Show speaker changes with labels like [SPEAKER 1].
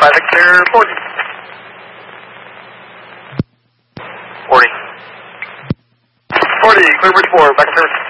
[SPEAKER 1] by Victor 40. 40. 40, clear bridge 4, back to service.